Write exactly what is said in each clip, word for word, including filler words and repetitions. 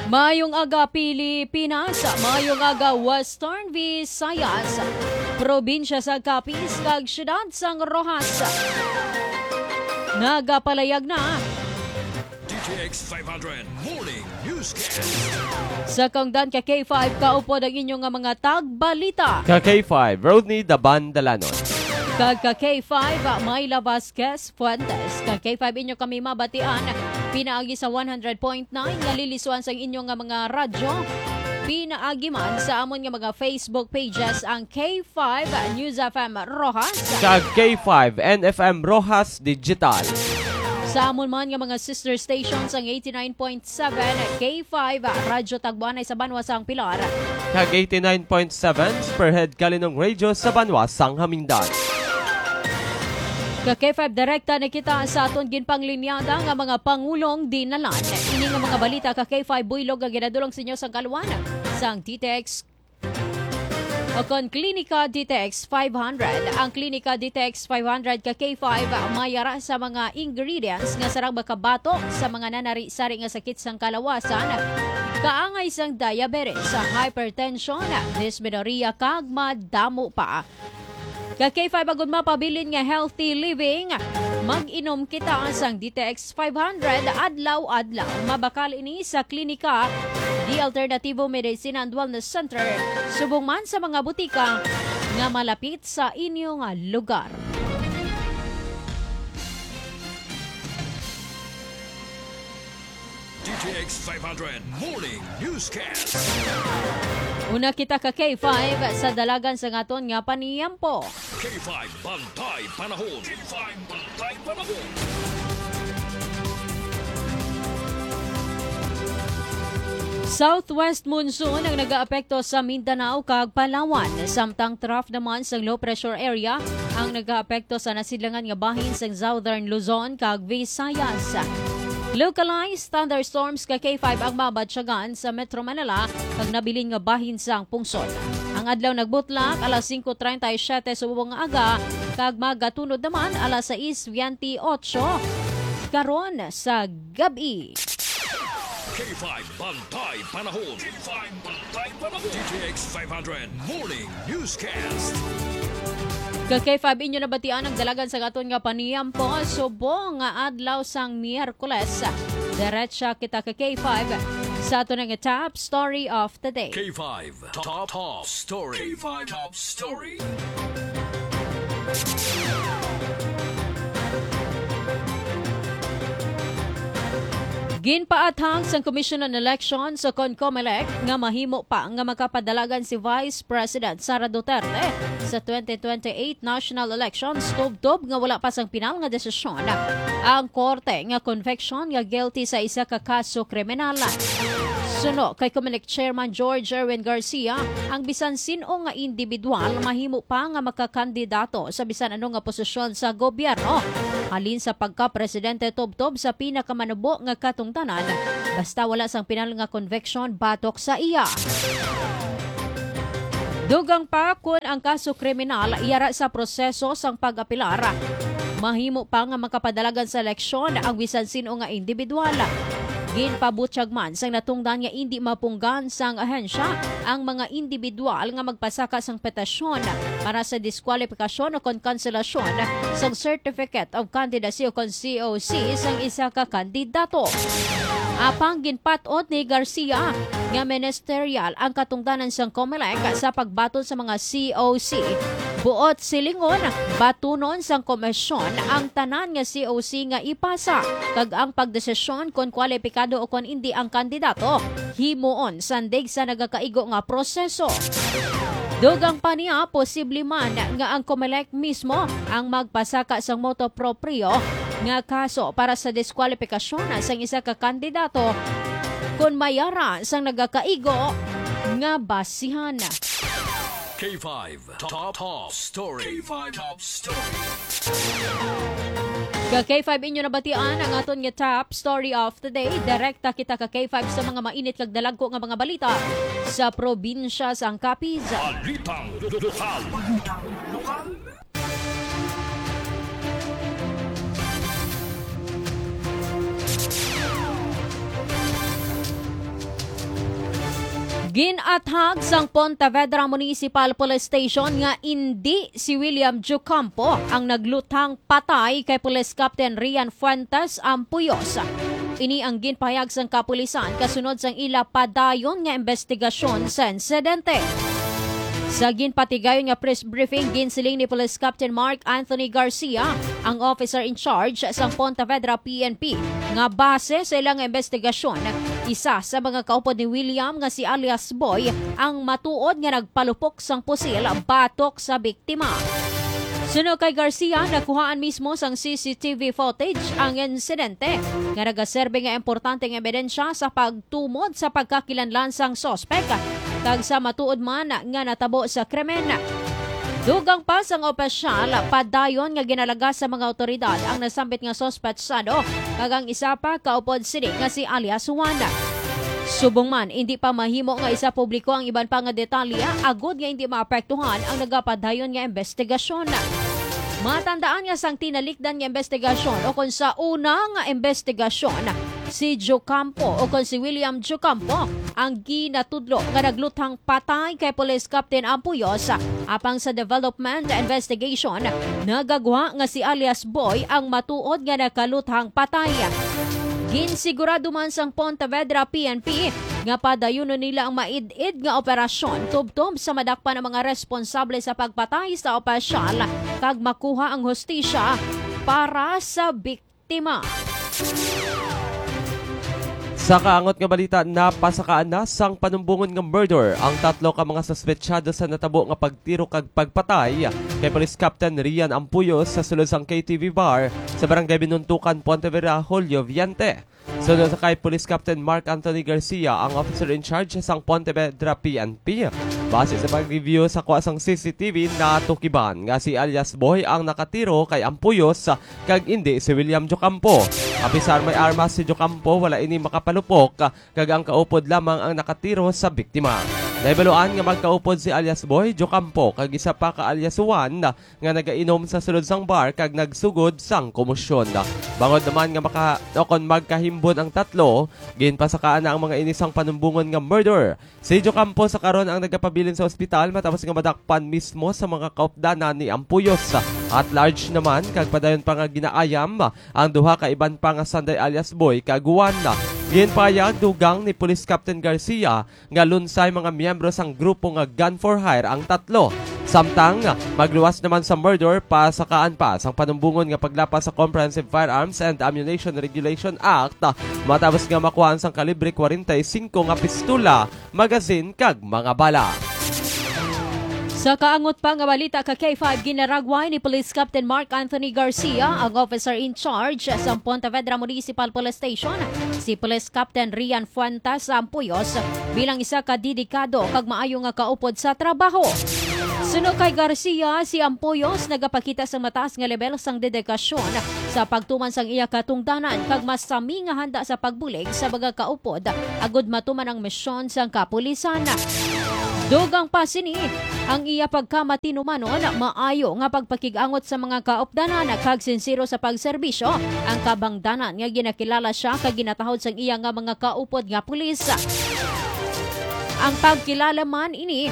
Mayong aga Pilipinas, mayong aga Western Visayas, probinsya sa Capiz, kag syudad sang Rojas. Nagapalayag na D T X five hundred Morning Newscast. sa kangdan ka K five, kaupod ang inyong nga mga tagbalita. Ka K five, Rodney Daban Dalanon. Kag ka K five, Mayla Vasquez Fuentes. Ka K five inyo kami mabatian, pinaagi sa one hundred point nine nga liliswan sa inyong nga mga radyo. Pinaagi man sa amon nga mga Facebook pages ang K five News F M Rojas. Ka K five, N F M Rojas Digital. Sa amon man nga mga sister stations ang eighty-nine point seven K five Radyo Tagbuanay sa Banwasang Pilar. Kag eighty-nine point seven Spearhead Kalinong Radio sa Banwasang Hamingdan. Ka K five direkta na kita sa aton ginpanglinyada nga mga pangulong dinalan. Ini nga mga balita ka K five buylog nga ginadulong sa inyo sa kaluwan sang D T X o kon Klinika D T X five hundred. Ang Klinika D T X five hundred ka K five mayara sa mga ingredients nga sarang makabato sa mga nanari-sari nga sakit sang kalawasan, kaangay sang diabetes, sa hypertension, dysmenorrhea kag madamo pa. Ka K five agud mapabilin nga healthy living, mag-inom kita sang D T X five hundred adlaw-adlaw. Mabakal ini sa klinika di Alternativo Medicine and Wellness Center, subong man sa mga butika nga malapit sa inyong lugar. D T X five hundred Morning Newscast. Una kita ka K five sa dalagan sa ngaton nga paniyampo. K five Bantay Panahon. K five Bantay Panahon. Southwest monsoon ang nag-aapekto sa Mindanao kag Palawan. Samtang trough naman sa low pressure area ang nag-aapekto sa nasidlangan nga bahin sa Southern Luzon kag Visayas. Localized thunderstorms ka K five ang mabadsyagan sa Metro Manila kag nabilin nga bahin sang pungsod. Ang adlaw nagbutlak alas cinco thirty-seven subong nga aga kag magatunod naman alas sais twenty-eight karon sa gabi. K five Bantay Panahon. K five Bantay Panahon. D T X five hundred Morning Newscast. Ka K five inyo nabatian ang dalagan sa gaton nga paniyampo subong nga adlaw sang Miyerkules. Diretsa kita ka K five sa ato nga top story of the day. K five Top Top Story. K five Top Story. Ginpaathang sang Commission on Elections sa CONCOMELEC nga mahimo pa nga makapadalagan si Vice President Sara Duterte sa twenty twenty-eight national elections tubtob nga wala pa sang pinal nga desisyon ang korte nga conviction nga guilty sa isa ka kaso kriminal. Suno kay COMELEC Chairman George Erwin Garcia, ang bisan sino nga individual mahimo pa nga makakandidato sa bisan ano nga posisyon sa gobyerno, halin sa pagka-presidente tubtob sa pinakamanubo nga katungtanan, basta wala sang pinal nga conviction batok sa iya. Dugang pa kun ang kaso kriminal iyara sa proseso sang pag-apilar, mahimo pa nga makapadalagan sa eleksyon ang bisan sino nga individual. Ginpabutyag man sang natungdan nga hindi mapunggan sang ahensya ang mga individual nga magpasaka sang petisyon para sa diskwalifikasyon o kon kanselasyon sang Certificate of Candidacy o kon C O C sang isa ka kandidato. Apang ginpatot ni Garcia nga ministerial ang katungdanan sang COMELEC sa pagbaton sa mga C O C. Buot silingon, batunon sang komisyon ang tanan nga C O C nga ipasa kag ang pagdesisyon kon kwalipikado o kon hindi ang kandidato himuon sandig sa nagakaigo nga proseso. Dugang pa niya, posible man nga ang COMELEC mismo ang magpasaka sang motu proprio nga kaso para sa diskwalifikasyon sang isa ka kandidato kung mayara sang nagakaigo nga basihan. K five Top Top Story. K five Top Story. Ka K five inyo nabatian ang aton nga top story of the day. Direkta kita ka K five sa mga mainit kag dalagko nga mga balita sa probinsya sang Capiz. Balitang lokal. Balitang lokal. Ginathag sang Pontevedra Municipal Police Station nga hindi si William Jucampo ang naglutang patay kay Police Captain Rian Fuentes Ampuyos. Ini ang ginpahayag sang kapulisan kasunod sang ila padayon nga investigasyon sa insidente. Sa ginpatigayon nga press briefing, ginsiling ni Police Captain Mark Anthony Garcia, ang officer in charge sa Pontevedra P N P, nga base sa ilang investigasyon, isa sa mga kaupod ni William nga si alias Boy ang matuod nga nagpalupok sang pusil batok sa biktima. Sunod kay Garcia, nakuhaan mismo sang C C T V footage ang insidente nga nagaserbe nga importanteng ebidensya sa pagtumod sa pagkakilanlan sang sospek kag sa matuod man nga natabo sa krimen. Dugang pa sang opisyal, padayon nga ginalaga sa mga otoridad ang nasambit nga sospetsado kag ang isa pa kaupod sini nga si alias Juan. Subong man, hindi pa mahimo nga isa publiko ang iban pa nga detalya, agud nga hindi maapektuhan ang nagapadayon nga investigasyon. Matandaan nga sang tinalikdan nga investigasyon o kung sa una nga investigasyon, si Jucampo o kung si William Jucampo ang ginatudlo nga naglutang patay kay Police Captain Ampuyos. Apang sa development investigation, nagagwa nga si alias Boy ang matuod nga nakalutang patay. Ginsigurado man sang Pontevedra P N P nga padayunon nila ang maid-id nga operasyon tubtob sa madakpan ng mga responsable sa pagpatay sa opisyal kag makuha ang hustisya para sa biktima. Sa kaangot nga balita, napasakaan na sang panumbungon nga murder ang tatlo ka mga suspetsyado sa natabo nga pagtiro kag pagpatay kay Police Captain Rian Ampuyos sa sulod sang K T V Bar sa Barangay Binuntukan, Pontevedra, Julio Viante. Sunod sa kay Police Captain Mark Anthony Garcia, ang officer in charge sang Pontevedra P N P. Base sa pag-review sa kuwasang C C T V, natukiban nga si alias Boy ang nakatiro kay Ampuyos kag hindi si William Jucampo. Apisar may armas si Jucampo, wala ini makapalupok kag ang kaupod lamang ang nakatiro sa biktima. Naibaluan nga magkaupod si alias Boy Jucampo kag isa pa ka alias Juan nga nagainom sa sulod sang bar kag nagsugod sang komosyon. Bangod naman nga maka o kon magkahimbon ang tatlo, ginpasakaan na ang mga inisang panumbungon nga murder. Si Jucampo sa karon ang nagapabilin sa ospital matapos nga madakpan mismo sa mga kaupdanan ni Ampuyos. At large naman kag padayon pa nga ginaayam ang duha ka iban pa nga sanday alias Boy kag Juan. Ginpayag dugang ni Police Captain Garcia nga lunsay mga miyembro sang grupo nga Gun for Hire ang tatlo. Samtang magluwas naman sa murder, pasakaan pa sang panumbungon nga paglapas sa Comprehensive Firearms and Ammunition Regulation Act matapos nga makuhaan sang kalibre forty-five nga pistola, magazine kag mga bala. Sa kaangot pa nga balita ka K five, ginaragway ni Police Captain Mark Anthony Garcia, ang officer in charge sa Pontevedra Municipal Police Station, si Police Captain Rian Fuentes Ampuyos bilang isa ka dedikado kag maayo nga kaupod sa trabaho. Sunod kay Garcia, si Ampuyos nagapakita sa mataas nga level sang dedikasyon sa pagtuman sang iya katungdanan kag mas sami nga handa sa pagbulig sa mga kaupod agud matuman ang misyon sang kapulisan. Dugang pa sini ang iya pagkamatinumanon, maayo nga pagpakigangot sa mga kaupdanan kag sinsiro sa pagserbisyo, ang kabangdanan nga ginakilala siya kag ginatahod sang iya nga mga kaupod nga pulis. Ang pagkilala man ini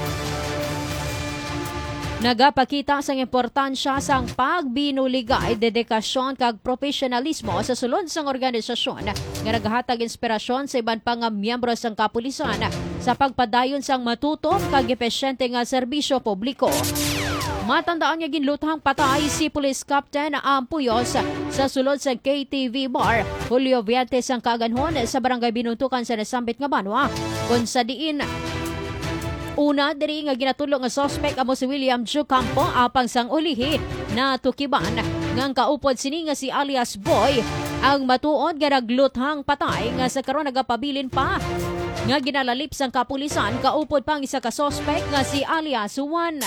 nagapakita sang importansya sang pagbinuligay, dedikasyon kag profesionalismo sa sulod sang organisasyon nga nagahatag inspirasyon sa iban pa nga miyembro sang kapulisan sa pagpadayon sang matutom kag epesyente nga serbisyo publiko. Matandaan nga ginlutang patay si Police Captain Ampuyos sa sulod sa K T V Bar, Julio Viante sang Kaganhon sa Barangay Binuntukan sa nasambit nga banwa. Kung sa diin una, diri nga ginatulong nga suspect amo si William Jucampo apang sang ulihi na tukiban nga kaupod sini nga si alias Boy ang matuod nga nagluthang patay nga sa karon nagapabilin pa nga ginalalip sang kapulisan kaupod pang isa ka suspect nga si alias Juan.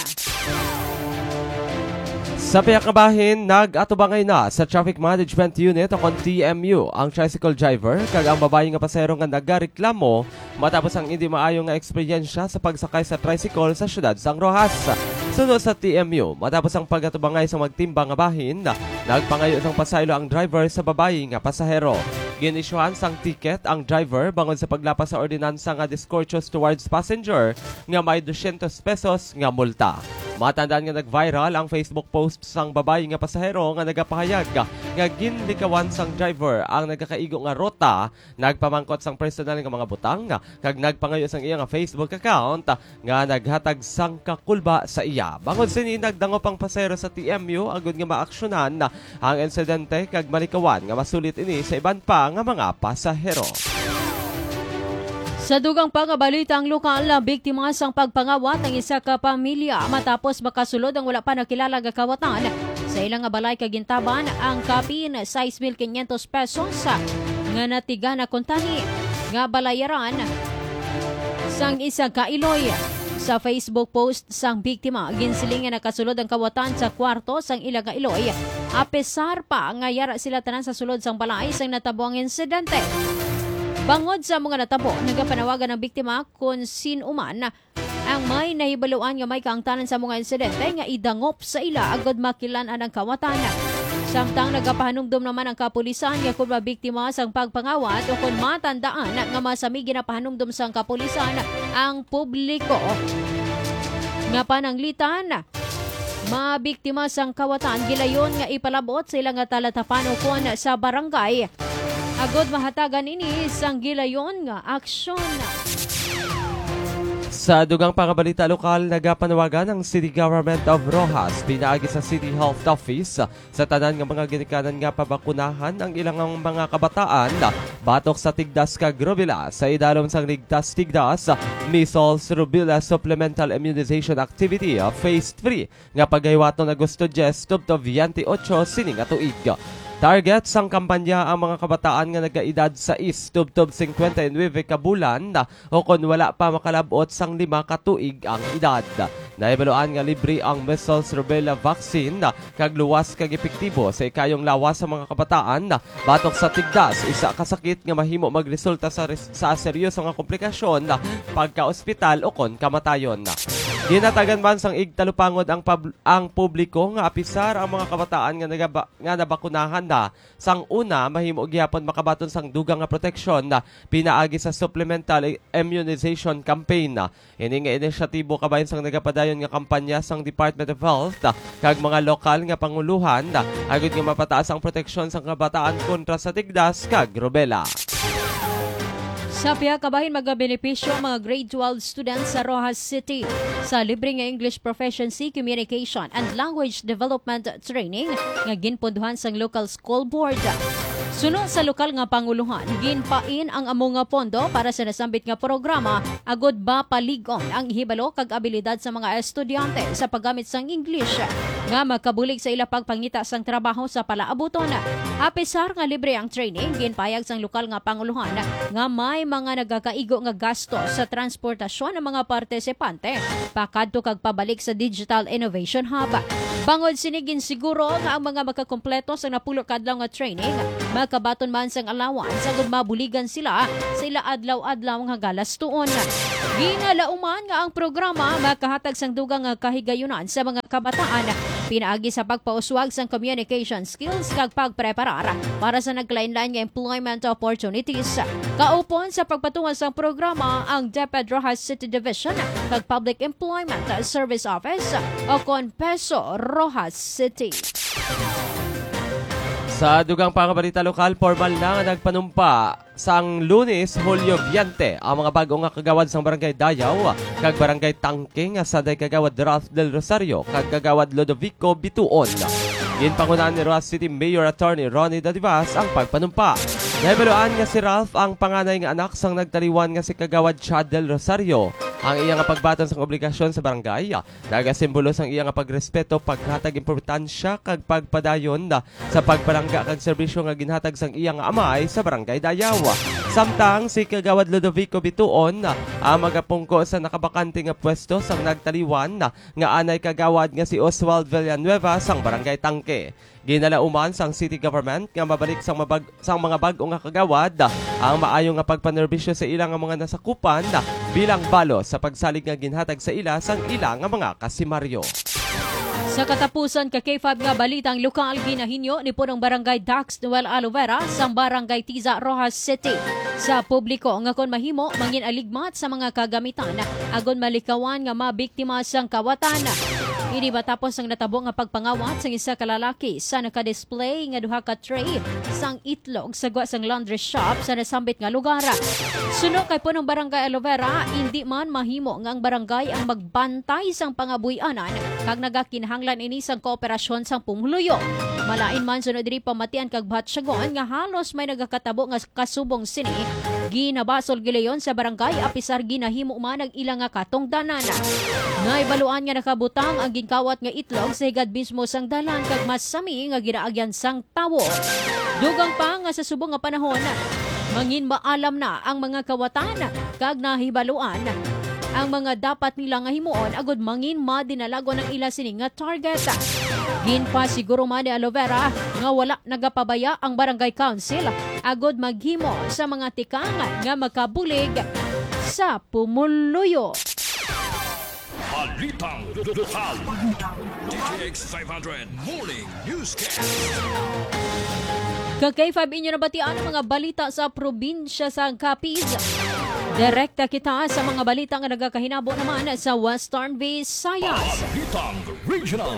Sa piyakabahin, nag-atubangay na sa Traffic Management Unit o kon T M U ang tricycle driver kag ang babae nga pasahero nga nagareklamo matapos ang hindi maayo nga eksperyensya sa pagsakay sa tricycle sa syudad sang Rojas. Sunod sa T M U, matapos ang pag-atubangay sa magtimbang nga bahin, nagpangayo sang pasaylo ang driver sa babae nga pasahero. Ginisyuhan sang ticket ang driver bangod sa paglapas sa ordinansa nga discourteous towards passenger nga may two hundred pesos nga multa. Matandaan nga nag-viral ang Facebook post sang babae nga pasahero nga nagapahayag nga ginlikawan sang driver ang nagakaigo nga rota, nagpamangkot sang personal nga mga butang kag nagpangayo sang iya nga Facebook account nga naghatag sang kakulba sa iya. Bangod sini nagdangop ang pasahero sa T M U agud nga maaksyonan ang insidente kag malikawan nga masulit ini sa iban pa nga mga pasahero. Sa dugang pangabalita ang lokal na biktima sang pagpangawat ng isa ka pamilya matapos makasulod ang wala pa nakilala nga kawatan. Sa ilang nga balay kagintaban ang kapin six mil quinientos pesos nga natiga na kontani nga balayaran sang isa ka iloy. Sa Facebook post sang biktima, ginsiling nga nakasulod ang kawatan sa kwarto sang ila ka iloy. Apesar pa nga yara sila tanan sa sulod sang balay sang natabo ang insidente. Bangod sa mga natabo, nagapanawagan ng biktima kung sinuman ang may nahibaluan nga may kaangtanan sa mga insidente nga idangop sa ila agad makilan-an ang kawatan. Samtang nagapahanumdum naman ang kapulisan nga kung mabiktima sang pagpangawat o kung matandaan nga masami ginapahanumdum sang kapulisan ang publiko. Nga pananglitan, mabiktima sang kawatan gilayon nga ipalabot sa ilang nga talatapanokon sa barangay. Agod mahatagan ini sang gilayon nga aksyon. Sa dugang pangabalita lokal, nagapanawagan ang City Government of Rojas pinaagi sa City Health Office sa tanan nga mga ginikanan nga pabakunahan ang ilang mga kabataan batok sa tigdas kag rubella sa idalom sang ligtas tigdas measles rubella supplemental immunization activity phase three nga pagaywaton Agosto ten tubtob twenty-eight sining nga tuig. Target sang kampanya ang mga kabataan nga nagaedad sa is tubtob fifty-nine ka bulan o kung wala pa makalabot sang lima ka tuig ang edad. Naibaluan nga libre ang measles rubella vaccine kag luwas kag epektibo sa ikayong lawas sa mga kabataan batok sa tigdas isa ka sakit nga mahimo magresulta sa res- sa seryoso nga komplikasyon pagka-ospital o kon kamatayon. Ginatagan man sang igtalupangod ang pub- ang publiko nga apisar ang mga kabataan nga nagaba- nga nabakunahan na sang una mahimo gyapon makabaton sang dugang nga proteksyon na pinaagi sa supplemental immunization campaign na ini nga inisyatibo kabayan sang nagapadayon nga kampanya sang Department of Health kag mga lokal nga panguluhan na agud nga mapataas ang proteksyon sang kabataan kontra sa tigdas kag rubella. Sa piya kabahin magabenepisyo ang mga grade twelve students sa Rojas City sa libre nga English Proficiency, Communication and Language Development Training nga ginponduhan sang local school board. Sunod sa lokal nga panguluhan, ginpain ang amo nga pondo para sa nasambit nga programa agod ba paligon ang hibalo kag abilidad sa mga estudyante sa paggamit sang English nga magkabulig sa ila pagpangita sang trabaho sa palaabuton. Apesar nga libre ang training, ginpayag sang lokal nga panguluhan nga may mga nagakaigo nga gasto sa transportasyon ng mga partisipante pakadto kag pabalik sa Digital Innovation Hub. Bangod sinigin siguro nga ang mga makakompleto sa napulo kadlaw nga training makabaton man sang allowance agud mabuligan sila sa ila adlaw-adlaw nga galastuon. Ginalauman nga ang programa makahatag sang dugang nga kahigayunan sa mga kabataan pinaagi sa pagpauswag sang communication skills kag pagpreparar para sa naglain-lain nga employment opportunities. Kaupon sa pagpatungan sang programa ang DepEd Rojas City Division kag Public Employment Service Office o Conpeso Rojas City. Sa dugang pangabalita lokal, formal na nga nagpanumpa sang Lunes, Hulyo twenty ang mga bago nga kagawad sang Barangay Dayaw kag Barangay Tangke nga saday kagawad Ralph Del Rosario kag kagawad Lodovico Bituon. Ginpangunahan ni Rojas City Mayor Attorney Ronnie Dadivas ang pagpanumpa. Nahibaluan nga si Ralph ang panganay nga anak sang nagtaliwan nga si kagawad Chad Del Rosario. Ang iya nga pagbaton sang obligasyon sa barangay, nagasimbolo sang iya nga pagrespeto, paghatag importansya kag pagpadayon na sa pagpalangga kag serbisyo nga ginhatag sang iya nga amay sa Barangay Dayaw. Samtang si kagawad Lodovico Bituon ang magapungko sa nakabakante nga pwesto sang nagtaliwan nga anay kagawad nga si Oswald Villanueva sang Barangay Tangke. Ginalauman sang city government nga mabalik sang, mabag, sang mga bag-o nga kagawad ang maayo nga pagpanerbisyo sa ilang nga mga nasakupan bilang balo sa pagsalig nga ginhatag sa ila sang ilang nga mga kasimaryo. Sa katapusan ka K five nga balitang lokal ginahinyo ni punong barangay Dax Noel Alovera sa barangay Tiza Rojas City. Sa publiko nga kon mahimo mangin aligmat sa mga kagamitan agon malikawan nga mabiktima sang kawatan. Ini matapos ang natabo nga pagpangawat sang isa ka lalaki sa naka-display nga duha ka tray sang itlog sa gwa sang laundry shop sa nasambit nga lugar. Suno kay punong barangay Alovera, hindi man mahimo nga ang barangay ang magbantay sang pangabuy-anan kag nagakinahanglan ini sang kooperasyon sang pumuluyo. Malain man sunod diri pamatian kag batsyagon nga halos may nagakatabo nga kasubong sini ginabasol gilayon sa barangay apisar ginahimo man ang ilang nga katongdanan. Naibaluan nga nakabutang ang ginkawat nga itlog sa higad mismo sang dalan kag masami nga ginaagyan sang tawo. Dugang pa nga sa subong nga panahon mangin maalam na ang mga kawatan kag nahibaluan ang mga dapat nila nga himuon agud mangin madinalago ng ila sini nga target. Ginpa siguro man ni Alovera nga wala nagapabaya ang barangay council agud maghimo sa mga tikangan nga makabulig sa pumuluyo. Balitang lokal. D T X five hundred Morning Newscast. Kag K five inyo nabatian ang mga balita sa probinsya sa Capiz. Direkta kita sa mga balita nga nagakahinabo naman sa Western Visayas. Balitang Regional.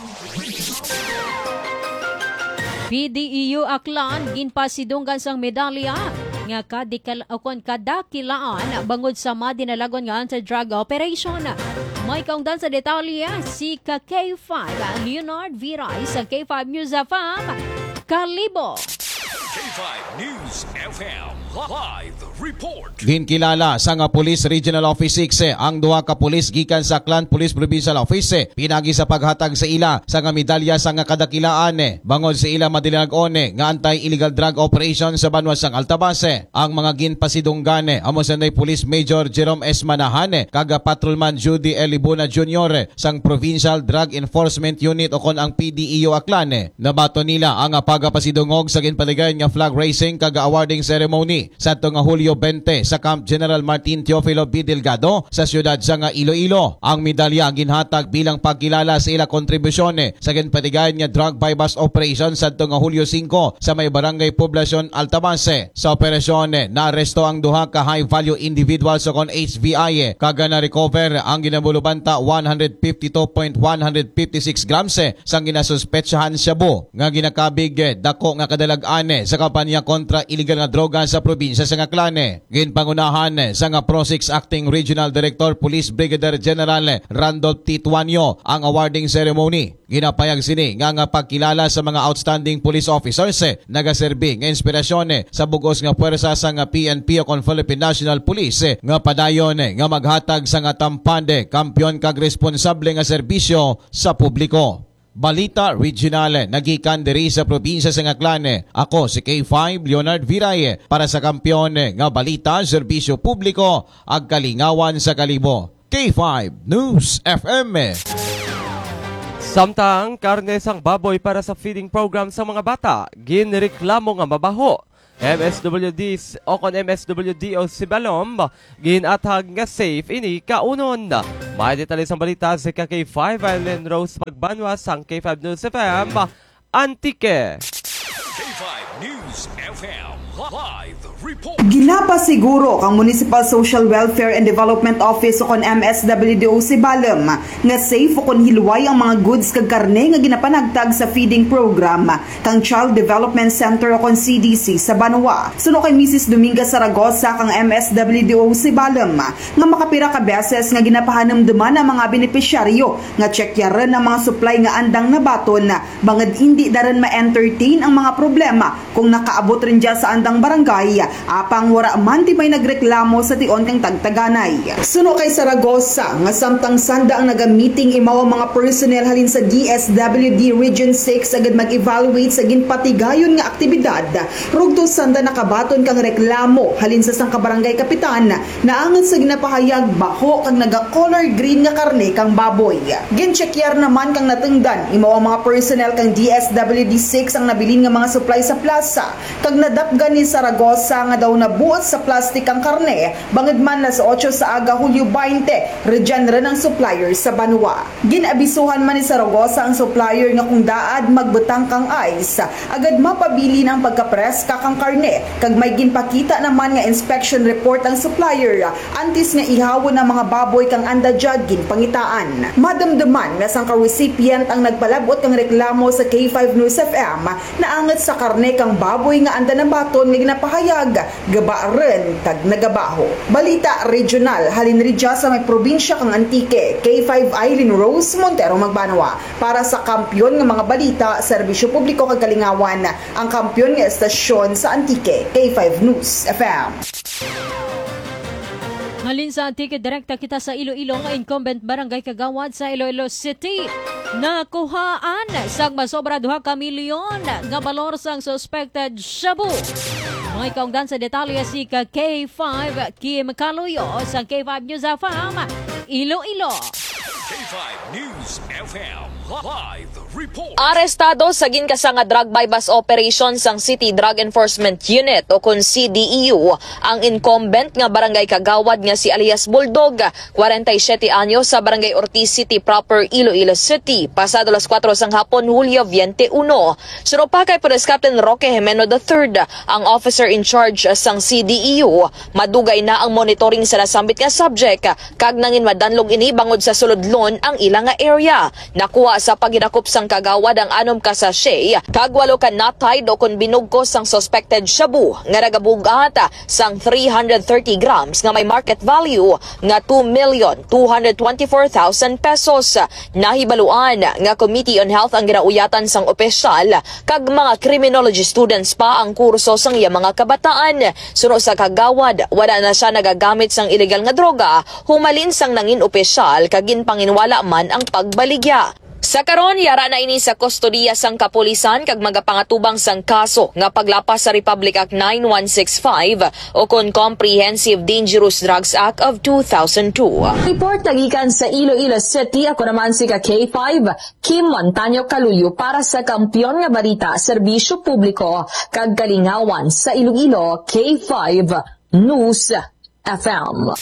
P D E U Aklan ginpasidunggan sang medalya nga kadikal akon kadakilaan bangod sa madinalagon nga anti-drug operation. May kaungdan sa detalye si ka K five Leonard Viray sa K five News F M Kalibo. K five News F M Live Report. Ginkilala sa nga Police Regional Office six ang duha ka pulis gikan sa Aklan Police Provincial Office pinagi sa paghatag sa ila sa nga medalya sa nga kadakilaan bangod sa ila madilag-one nga anti-illegal drug operation sa banwa sang Altabase. Ang mga ginpasidunggan amo sa Police Major Jerome S. Manahan kag Patrolman Judy L. Libuna Junior sang Provincial Drug Enforcement Unit o kon ang P D E U Aklan. Nabato nila ang pagapasidungog sa ginpaligayon nga flag raising kag awarding ceremony sa nga Hulyo twenty sa Camp General Martin Teofilo B. Delgado sa siyudad sa nga Iloilo. Ang medalya ginhatag bilang pagkilala sa ila kontribusyon sa ginpatigayon nga drug bypass operation sa nga Hulyo five sa may barangay Poblacion Altabase. Sa operasyon naaresto ang duha ka high value individuals sa kon H V I kag na-recover ang ginabulubanta one fifty-two point one five six grams sang ginasuspetsahan shabu nga ginakabig dako nga kadalag-an sa kampanya kontra illegal nga droga sa probinsya sa Aklan. Ginpangunahan sa nga Pro six Acting Regional Director Police Brigadier General Randolph T. Tuanyo ang awarding ceremony. Ginapayag sini nga nga pagkilala sa mga outstanding police officers nagaserbi nga inspirasyon sa bugos nga puwersa sa nga P N P o kon Philippine National Police nga padayon nga maghatag sa nga tampande kampiyon kag responsable nga serbisyo sa publiko. Balita Regional nagikan diri sa probinsya sa Aklan. Ako si K five Leonard Viray para sa kampiyon nga balita serbisyo publiko ag kalingawan sa Kalibo. K five News F M. Samtang karne sang baboy para sa feeding program sa mga bata, ginreklamo nga mabaho. M S W D o kon M S W D o si Balom ginatag nga safe ini kaunon. May detalye sa balita sa K five Island Rose Magbanwa sang K five News F M Antique. K five News F M Live Report. Ginapasiguro kang Municipal Social Welfare and Development Office o kon M S W D O si Balem nga safe o kon hilway ang mga goods kag karne nga ginapanagtag sa feeding program kang Child Development Center o kon C D C sa Banwa. Suno kay Missus Dominga Saragosa kang M S W D O si Balem nga makapira ka beses nga ginapahanumduman ang mga benepisyaryo nga checkyaran ang mga supply nga andang nabaton bangad hindi daran ma-entertain ang mga problema kung nakaabot rin dya sa andang barangay apang wara man di may nagreklamo sa tion kang tagtaganay. Suno kay Saragosa nga samtang sanda ang naga-meeting imaw ang mga personnel halin sa D S W D Region six agad mag-evaluate sa ginpatigayon nga aktibidad. Rugto sanda nakabaton kang reklamo halin sa sangka barangay kapitan naangat sa ginapahayag baho kang naga-color green nga karne kang baboy. Ginchekyar naman kang natungdan imaw ang mga personnel kang D S W D six ang nabilin nga mga supply sa plaza kag nadapgan ni Saragosa nga daw na buot sa plastik ang karne, bangod man las otso sa aga Hulyo twenty, regenera ng supplier sa Banwa. Ginabisuhan man ni Saragosa ang supplier nga kung daad magbutang kang ice, agad mapabili ng pagkapreska kang karne, kag may ginpakita naman nga inspection report ang supplier, antis nga ihawon ng mga baboy kang andadjad ginpangitaan. Madamdaman nga sang ka-recipient ang nagpalabot ng reklamo sa K five News F M na angat sa karne kang baboy nga anda ng baton nga ginapahayag, gaba ren tag nagabaho. Balita regional, halin ridya sa may probinsya kang Antique, K five Irene Rose Montero Magbanwa. Para sa kampyon nga mga balita, serbisyo publiko kag kalingawan, ang kampyon nga estasyon sa Antique, K five News F M. Halin sa Antique, direkta kita sa Iloilo nga incumbent barangay Kagawad sa Iloilo City. Nakuhaan sang masobra duha ka milyon nga balor sang suspected shabu. May kaungdan sa detalye si ka K five Kim Kaluyo sa K five News F M Iloilo. K five News F M Live Report. Arestado sa ginkas nga drug bypass operation sang City Drug Enforcement Unit o kun C D E U ang incumbent nga barangay Kagawad nga si alias Bulldog, forty-seven anyos sa barangay Ortiz City proper, Iloilo City, pasado las cuatro sang hapon Hulyo twenty-one. Suno pa kay Police Captain Roque Jimeno the third, ang officer in charge sang C D E U. Madugay na ang monitoring sa nasambit nga subject, kag nangin madanlog ini bangod sa suludlon ang ilang nga area. Nakuha sa paginakop sang Kagawad ang anom ka sachet, kag walo ka natide o kun binugkos sang suspected shabu nga nagabugat sang three hundred thirty grams nga may market value nga two million two hundred twenty-four thousand pesos. Nahibaluan nga Committee on Health ang ginauyatan sang opisyal, kag mga criminology students pa ang kurso sang iya mga kabataan. Suno sa Kagawad, wala na siya nagagamit sang illegal nga droga, humalin sang nangin opisyal kag ginpanginwala man ang pagbaligya. Sa karon, yara na ini sa kustodiya sang kapulisan kag magapangatubang sang kaso nga paglapas sa Republic Act nine one six five o kon Comprehensive Dangerous Drugs Act of two thousand two. Report tagikan sa Iloilo City, ako naman si ka K five Kim Montaño Kaluyo para sa kampyon nga balita, serbisyo publiko kag kalingawan sa Iloilo, K five News F M.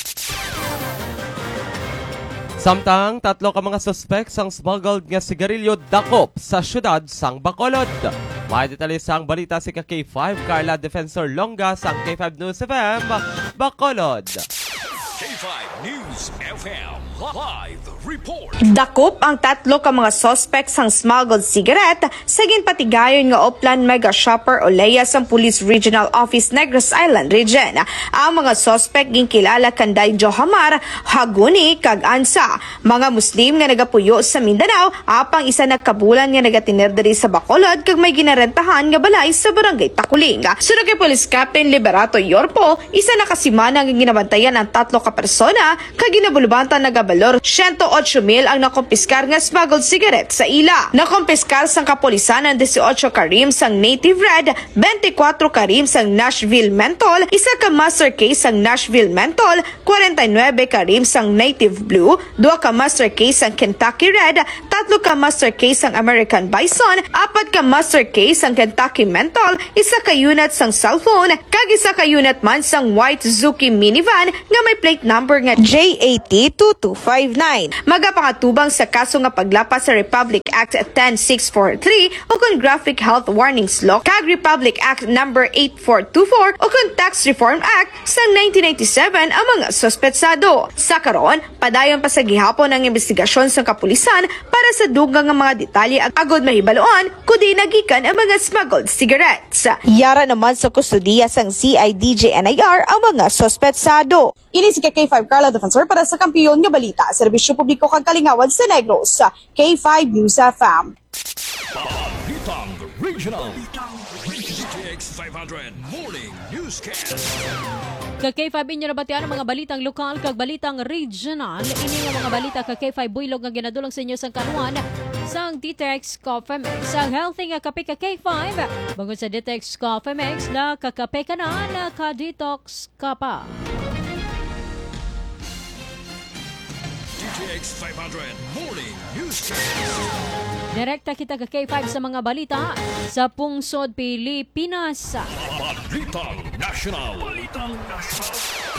Samtang tatlo ka mga suspects ang smuggled nga sigarilyo dakop sa syudad sang Bacolod. May detalye sang balita si ka K five Carla Defensor Longa sang K five News F M Bacolod. K five News F M Live Report. Dakop ang tatlo ka mga suspects sang smuggled cigarette sa ginpatigayon nga Oplan Mega Shopper Olea sang Police Regional Office Negros Island Region. Ang mga suspect ginkilala kanday Johamar, Haguni kag Ansa, mga Muslim nga nagapuyo sa Mindanao, apang isa na kabulan nga nagatiner diri sa Bacolod kag may ginarentahan nga balay sa barangay Takuling. Sunod kay Police Captain Liberato Yorpo, isa na kasimana nga ginabantayan ang tatlo ka persona kag ginabulubantan nagabalor one hundred eight mil ang nakompiskar nga smuggled cigarette sa ila. Nakompiskar sang kapulisan ang eighteen karim sang Native Red, twenty-four karim sang Nashville Menthol, isa ka master case sang Nashville Menthol, forty-nine karim sang Native Blue, two ka master case sang Kentucky Red, tatlo ka master case sang American Bison, apat ka master case sang Kentucky Menthol, isa ka unit sang cellphone, kag isa ka unit man sang white Suzuki minivan nga may plate number nga J A T two two five nine. Magapangatubang sa kaso nga paglapas sa Republic Act ten six forty-three o kung Graphic Health Warnings Law kag Republic Act number eight four two four o kung Tax Reform Act sa nineteen ninety-seven ang mga suspetsado. Sa karon, padayon pa sa gihapon ang investigasyon sa kapulisan para sa dugang nga mga detalye ag agod mahibaluan kundi nagikan ang mga smuggled cigarettes. Yara naman sa kustodiya sang C I D J N I R ang mga suspetsado. Ini si K five Carla Defensor para sa kampiyon nga balita, serbisyo publiko kag kalingawan sa Negros, K five News F M. Balitang Regional. D T X five hundred Morning Newscast. Ka K five inyo nabatian ang mga balitang lokal kag balitang regional. Ini nga mga balita ka K five Buylog nga ginadulong sa inyo sang kanuan sang D T X Coffee Mix. Ang healthy nga kape ka K five. Bangod sa D T X Coffee Mix na kakape ka na, naka-detox ka pa. D T X five hundred Morning Newscast. Direkta kita ka K five sa mga balita sa pungsod Pilipinas. Balitang National. Balitang National.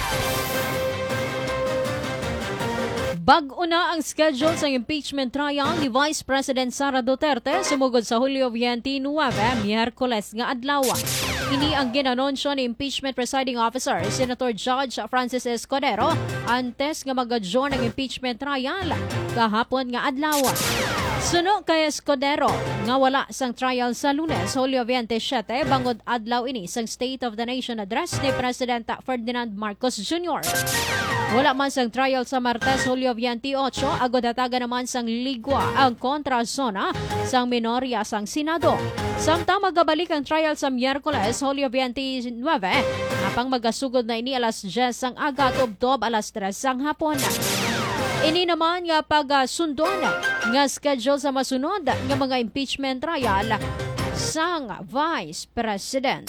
Bag-o na ang schedule sa impeachment trial ni Vice President Sara Duterte sumugod sa Hulyo twenty-nine, Miyerkules nga adlaw. Ini ang ginanunsyo ni impeachment presiding officer, Senator Judge Francis Escudero, antes nga mag-adjourn ang impeachment trial kahapon nga adlaw. Suno kay Escudero nga wala sang trial sa Lunes, Hulyo twenty-seven, bangod adlaw ini sang State of the Nation address ni President Ferdinand Marcos Junior Wala man sang trial sa Martes, Hulyo twenty-eight, agod hatagan naman sang ligwa ang kontrasona sang minorya sang Senado. Samtang magabalik ang trial sa Miyerkules, Hulyo twenty-nine, apang magasugod na ini alas diyes sang aga, tubtob alas tres sang hapon. Ini naman nga pag-sundon nga schedule sa masunod nga mga impeachment trial sang Vice President.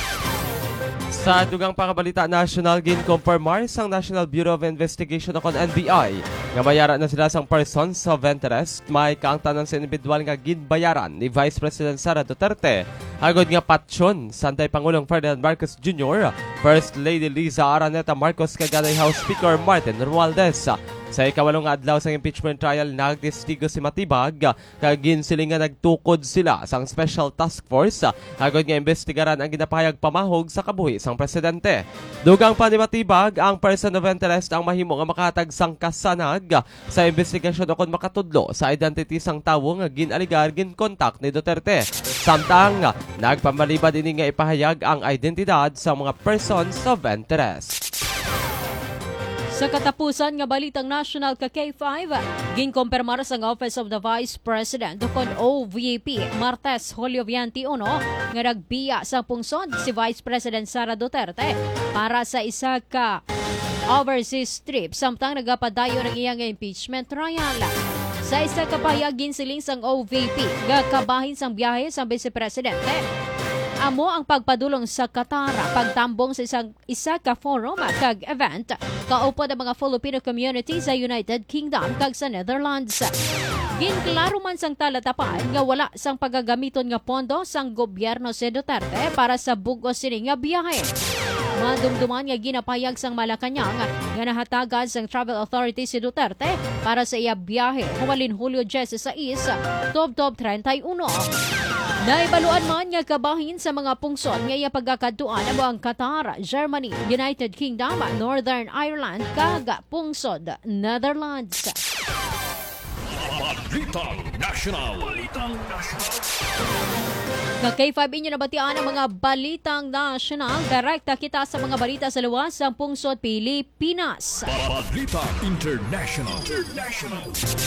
Sa dugang pakabalita national, gin-confirmar sang National Bureau of Investigation o N B I nga bayaran na sila sang persons of interest may kaangtanan sa individual nga ginbayaran ni Vice President Sara Duterte agod nga patsyon santay Pangulong Ferdinand Marcos Junior, First Lady Liza Araneta Marcos kaganay House Speaker Martin Romualdez. Sa ikawalong adlaw sa impeachment trial, nagtestigo si Matibag kagin sila nga nagtukod sila sang Special Task Force agod nga investigaran ang ginapahayag pamahog sa kabuhi sang presidente. Dugang pa ni Matibag, ang person of interest ang mahimo nga makahatag sang kasanag sa investigasyon o kon makatudlo sa identity sang tawo nga ginaligar gin kontak ni Duterte. Samtang nagpamalibad ini nga ipahayag ang identidad sa mga persons of interest. Sa katapusan nga balitang national ka K five, ginkumpirmar sa Office of the Vice President kon O V P Martes, Hulyo twenty-one, nga nagbiya sa pungsod si Vice President Sara Duterte para sa isa ka overseas trip samtang nagapadayon ng iyang impeachment trial. Sa isa ka pahayagin siling sang O V P, gakabahin sang biyahe sa Vice Presidente. Amo ang pagpadulong sa Qatar, pagtambong sa isang isa ka forum kag event kaupod ang mga Filipino community sa United Kingdom kag sa Netherlands. Ginklaro man sang talatapan nga wala sang pagagamiton nga pondo sang gobyerno si Duterte para sa bugos sini nga biyahe. Madumduman nga ginapayag sang Malacañang nga nahatagan sang Travel Authority si Duterte para sa iya biyahe humalin Hulyo diyesisais, tubtob thirty-one. Naibaluan man nga kabahin sa mga pungsod nga iya pagkakaduan amo ang Qatar, Germany, United Kingdom, Northern Ireland kag pungsod Netherlands. Balitang National. Balitang National. Ka K five inyo nabatian ang mga balitang national. Direkta kita sa mga balita sa luwas ng pungsod Pilipinas. Balitang International. International.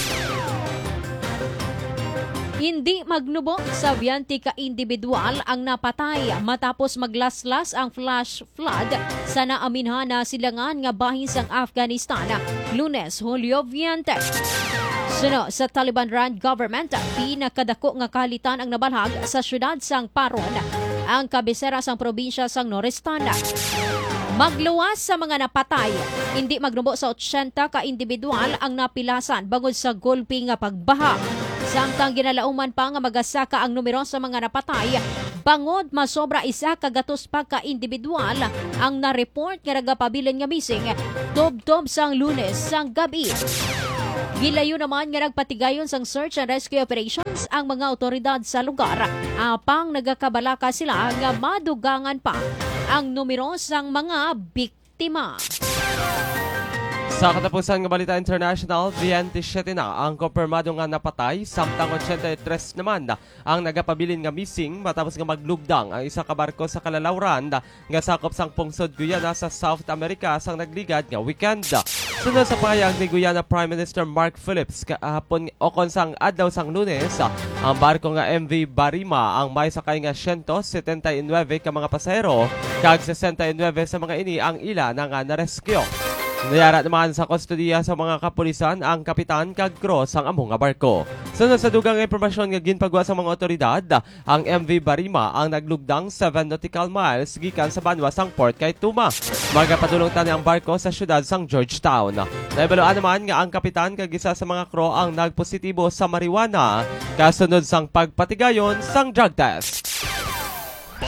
Hindi magnubo sa biyante ka individual ang napatay matapos maglaslas ang flash flood sa naaminhan na silangan nga bahin sang Afghanistan Lunes, Hulyo twenty. Suno sa Taliban-run government, pinakadako nga kalitan ang nabalhag sa syudad sang Paron, ang kabisera sang probinsya sang Nuristan. Magluwas sa mga napatay, hindi magnubo sa eighty ka individual ang napilasan bangod sa gulpi nga pagbaha. Samtang ginalauman pa nga magasaka ang numero sa mga napatay, bangod masobra isa kagatos pa ka individual ang na-report nga nagapabilin nga missing tubtob sang Lunes sang gabi. Gilayo naman nga nagpatigayon sang search and rescue operations ang mga otoridad sa lugar. Apang nagakabalaka sila nga madugangan pa ang numero sang mga biktima. Sa katapusan ng balita international, twenty-seven na ang kumpirmado nga napatay, samtang eighty-three naman ang nagapabilin nga missing matapos nga maglugdang ang isa ka barko sa kalalawran nga sakop sang pungsod Guyana sa South America sang nagligad nga weekend. Sunod sa pahayag ni Guyana Prime Minister Mark Phillips kahapon o kon sang adlaw sang Lunes, ang barko nga M V Barima ang may sakay nga one hundred seventy-nine ka mga pasahero kag sixty-nine sa mga ini ang ila na nga na-rescue. Nayara naman sa kustodiya sa mga kapulisan ang kapitan kag crew sang among nga barko. Sunod sa dugang impormasyon nga ginpagwa sa mga otoridad, ang M V Barima ang naglugdang seven nautical miles gikan sa banwa sang Port Kaituma. Magapadulong tani ang barko sa syudad sang Georgetown. Naibaluan naman nga ang kapitan kag isa sa mga crew ang nagpositibo sa marijuana kasunod sang pagpatigayon sang drug test.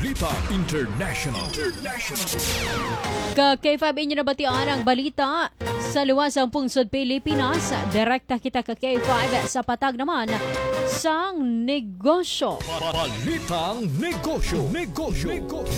Balita International. International. Ka K five inyo nabatian ang balita sa luwasang pungsod Pilipinas. Direkta kita ka K five sa patag naman sang negosyo. Balitang negosyo. Negosyo. Negosyo.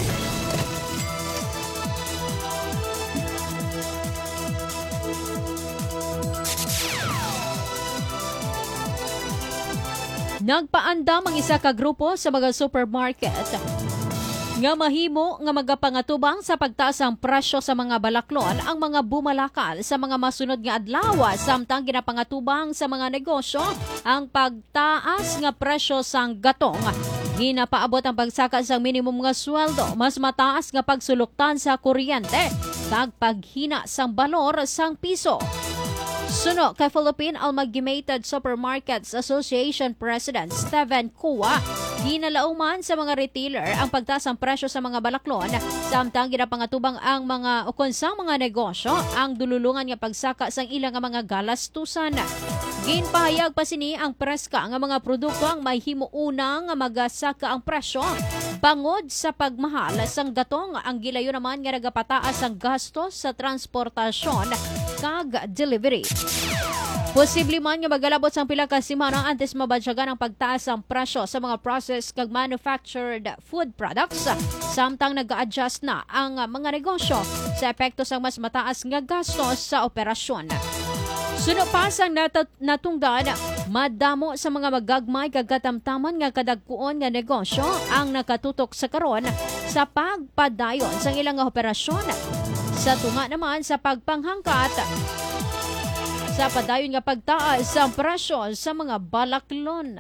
Nagpaandam ang isa ka grupo sa mga supermarket nga mahimo nga magapangatubang sa pagtaas ang presyo sa mga balaklon ang mga bumalakal sa mga masunod nga adlaw samtang ginapangatubang sa mga negosyo ang pagtaas nga presyo sang gatong. Ginapaabot ang pagsaka sa minimum nga sweldo, mas mataas nga pagsuluktan sa kuryente kag paghina sang balor sang piso. Suno kay Philippine Amalgamated Supermarkets Association President Steven Kua, ginalauman sa mga retailer ang pagtaas ang presyo sa mga balaklon samtang ginapangatubang ang mga ukunsang mga negosyo ang dululungan nga pagsaka sang ilang nga mga galastusan. Ginpahayag pa sini ang preska nga mga produkto ang may himuuna nga magasaka ang presyo bangod sa pagmahal sang gatong. Ang gilayo naman nga nagapataas ang gastos sa transportasyon kag delivery. Posible man nga magalabot sang pila ka semana antes mabadyagan ang pagtaas ang presyo sa mga processed kag manufactured food products samtang nag-a-adjust na ang mga negosyo sa epekto sang mas mataas nga gastos sa operasyon. Suno pa sang nat- natungdan, madamo sa mga magagmay kagatamtaman nga kadagkuon nga negosyo ang nakatutok sa karon sa pagpadayon sang ilang nga operasyon. Sa tunga naman sa pagpanghangkat sa padayon nga pagtaas sa presyo sa mga balaklon.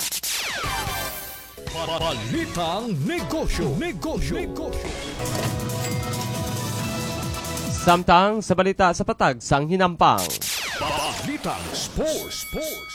Balitang negosyo. Negosyo. Negosyo. Samtang sa balita sa patag sang hinampang. Balitang sports. Sports.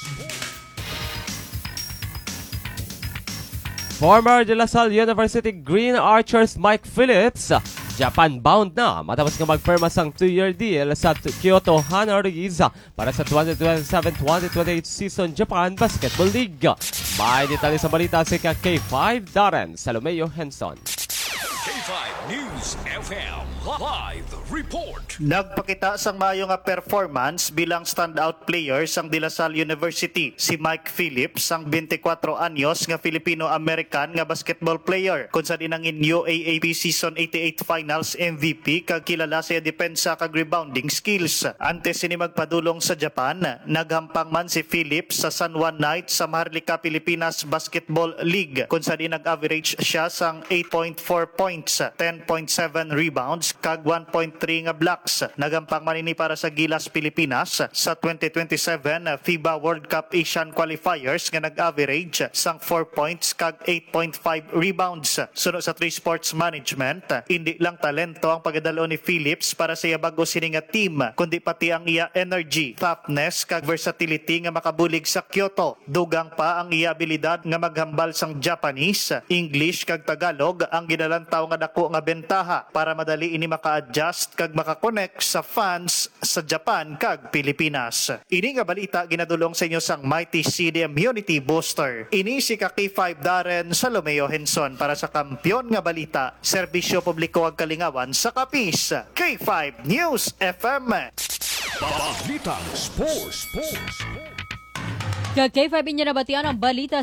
Former De La Salle University Green Archers Mike Phillips, Japan-bound na matapos nga magpirma sang two-year deal sa Kyoto Hanori's para sa twenty twenty-seven twenty twenty-eight season Japan Basketball League. May detalye sa balita si K five Darren Salomeo Henson. K five News F M Live Report. Nagpakita sang maayo nga performance bilang standout player sang De La Salle University si Mike Phillips, sang twenty-four anyos nga Filipino-American nga basketball player kung saan inangin U A A P Season eighty-eight Finals M V P kag kilala sa depensa kag rebounding skills. Antes sini magpadulong sa Japan, naghampang man si Phillips sa San Juan Knights sa Maharlika Pilipinas Basketball League kung saan nag-average siya sang eight point four points, ten point seven rebounds kag one point three nga blocks. Nagampang manini para sa Gilas Pilipinas sa twenty twenty-seven FIBA World Cup Asian Qualifiers nga nag-average sang four points kag eight point five rebounds. Sunod sa three Sports Management, hindi lang talento ang pagdalo ni Phillips para sa iya bago sini nga team, kundi pati ang iya energy, toughness kag versatility nga makabulig sa Kyoto. Dugang pa ang iya abilidad nga maghambal sang Japanese, English kag Tagalog ang ginalantaw nga dako nga bentaha para madali ini maka-adjust kag maka-connect sa fans sa Japan kag Pilipinas. Ini nga balita ginadulong sa inyo sang Mighty C D M Unity Booster. Ini si K five Darren Salomeo Henson para sa Kampiyon nga Balita, Serbisyo Publiko ag Kalingawan sa Kapis. K five News F M. Balitang sports. Sports. Ka K five inyo nabatian ang balita